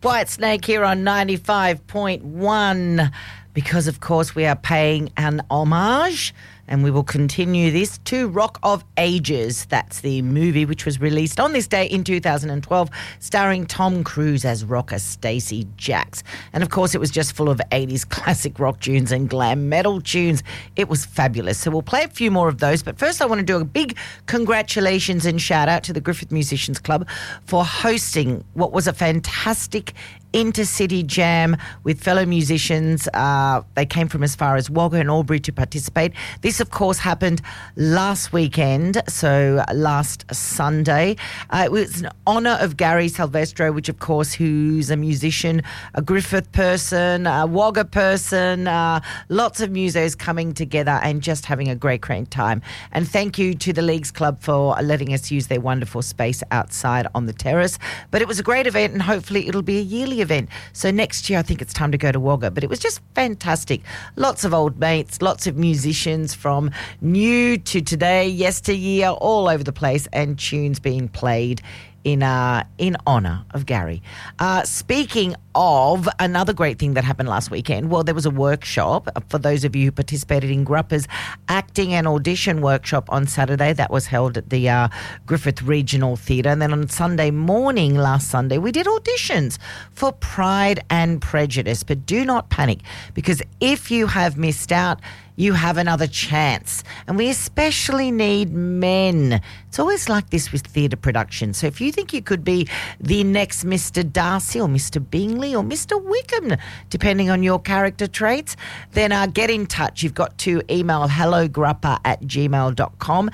White Snake here on 95.1 because, of course, we are paying an homage and we will continue this to Rock of Ages. That's the movie which was released on this day in 2012, starring Tom Cruise as rocker Stacey Jaxx. And, of course, it was just full of 80s classic rock tunes and glam metal tunes. It was fabulous. So we'll play a few more of those. But first I want to do a big congratulations and shout out to the Griffith Musicians Club for hosting what was a fantastic intercity jam with fellow musicians. They came from as far as Wagga and Albury to participate. This, of course, happened last weekend, so last Sunday. It was in honour of Gary Silvestro, which, of course, who's a musician, a Griffith person, a Wagga person, lots of musos coming together and just having a great time. And thank you to the Leagues Club for letting us use their wonderful space outside on the terrace. But it was a great event and hopefully it'll be a yearly event. So next year I think it's time to go to Wagga. But it was just fantastic. Lots of old mates, lots of musicians from new to today, yesteryear, all over the place, and tunes being played in honour of Gary. Speaking of another great thing that happened last weekend, well, there was a workshop for those of you who participated in Gruppa's acting and audition workshop on Saturday. That was held at the Griffith Regional Theatre. And then on Sunday morning, last Sunday, we did auditions for Pride and Prejudice. But do not panic, because if you have missed out, you have another chance. And we especially need men. It's always like this with theatre production. So if you think you could be the next Mr. Darcy or Mr. Bingley or Mr. Wickham, depending on your character traits, then get in touch. You've got to email hellogruppa@gmail.com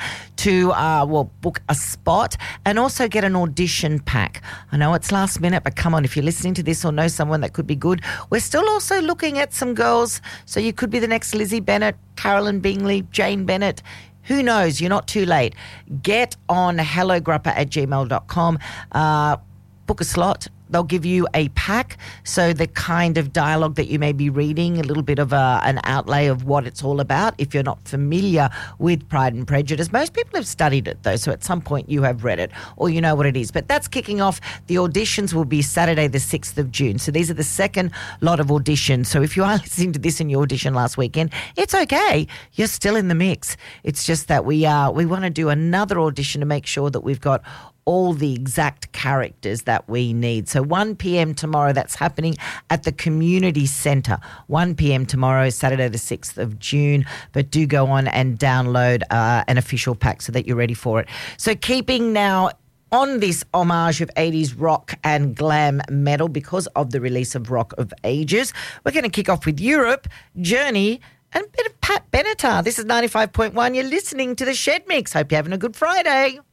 to book a spot and also get an audition pack. I know it's last minute, but come on, if you're listening to this or know someone that could be good, we're still also looking at some girls. So you could be the next Lizzie Bennett, Carolyn Bingley, Jane Bennett. Who knows? You're not too late. Get on hellogruppa@gmail.com. Book a slot. They'll give you a pack, so the kind of dialogue that you may be reading, a little bit of an outlay of what it's all about. If you're not familiar with Pride and Prejudice, most people have studied it though, so at some point you have read it or you know what it is. But that's kicking off. The auditions will be Saturday the 6th of June. So these are the second lot of auditions. So if you are listening to this and you auditioned last weekend, it's okay. You're still in the mix. It's just that we want to do another audition to make sure that we've got all the exact characters that we need. So 1 p.m. tomorrow, that's happening at the Community Centre. 1 p.m. tomorrow, Saturday the 6th of June. But do go on and download an official pack so that you're ready for it. So keeping now on this homage of 80s rock and glam metal because of the release of Rock of Ages, we're going to kick off with Europe, Journey, and a bit of Pat Benatar. This is 95.1. You're listening to The Shed Mix. Hope you're having a good Friday.